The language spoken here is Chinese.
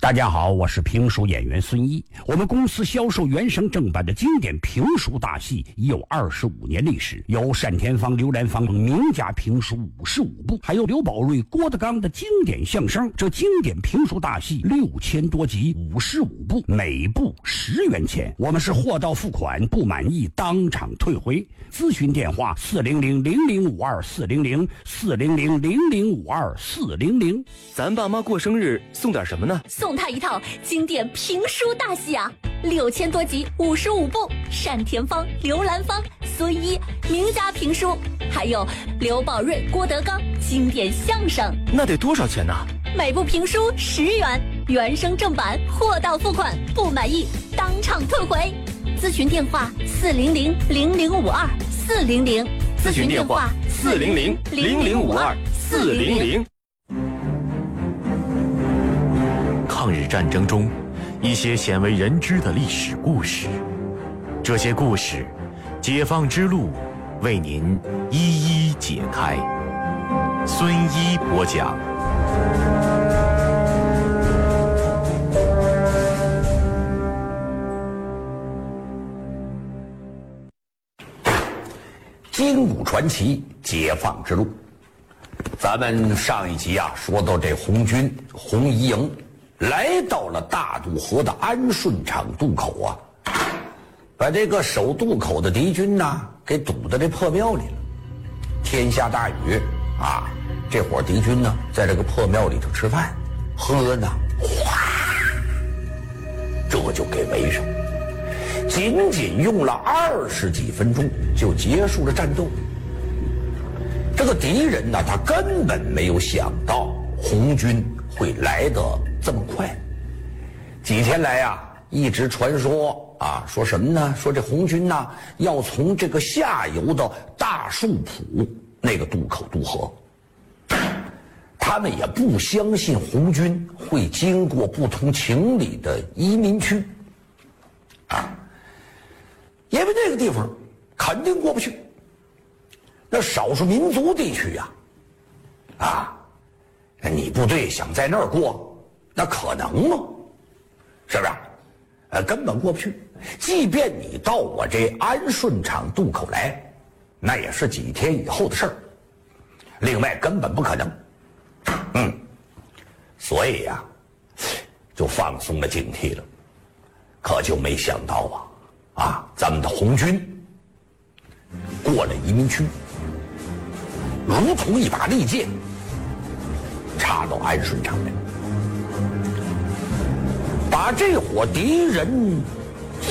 大家好，我是评书演员孙一。我们公司销售原声正版的经典评书大戏已有25年历史，有单田芳、刘兰芳名家评书55部，还有刘宝瑞、郭德纲的经典相声。这经典评书大戏6000多集，55部，每部10元钱。我们是货到付款，不满意当场退回。咨询电话400-0052-400，400-0052-400。 咱爸妈过生日送点什么呢？ 送他一套经典评书大戏啊，6000多集，55部，单田芳、刘兰芳、孙一名家评书，还有刘宝瑞、郭德纲经典相声。 那得多少钱呢？ 每部评书10元，原声正版，货到付款，不满意当场退回。咨询电话400-0052-400， 咨询电话400-0052-400。抗日战争中，一些鲜为人知的历史故事，这些故事，解放之路为您一一解开。孙一播讲。 金谷传奇，解放之路。咱们上一集说到这红军红一营来到了大渡河的安顺场渡口把这个守渡口的敌军给堵到这破庙里了。天下大雨这伙敌军在这个破庙里头吃饭喝呢，哗，这就给围上，仅仅用了20几分钟就结束了战斗。这个敌人他根本没有想到红军会来得这么快。几天来一直传说说什么呢？说这红军要从这个下游的大树浦那个渡口渡河。他们也不相信红军会经过不同情理的移民区因为那个地方肯定过不去。那少数民族地区你部队想在那儿过，那可能吗？是不是？根本过不去。即便你到我这安顺场渡口来，那也是几天以后的事儿。另外，根本不可能。所以就放松了警惕了。可就没想到咱们的红军过了移民区，如同一把利剑插到安顺场来，把这伙敌人